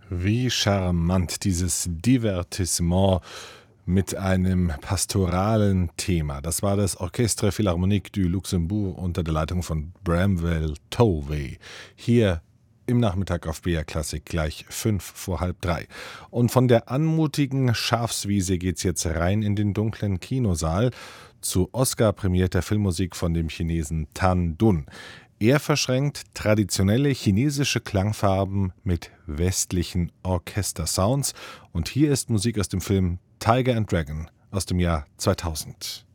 Wie charmant dieses Divertissement mit einem pastoralen Thema. Das war das Orchestre Philharmonique du Luxembourg unter der Leitung von Bramwell Tovey. Hier im Nachmittag auf BR Klassik gleich 2:05. Und von der anmutigen Schafswiese geht's jetzt rein in den dunklen Kinosaal zu Oscar-prämierter Filmmusik von dem Chinesen Tan Dun. Er verschränkt traditionelle chinesische Klangfarben mit westlichen Orchestersounds. Und hier ist Musik aus dem Film Tiger and Dragon aus dem Jahr 2000.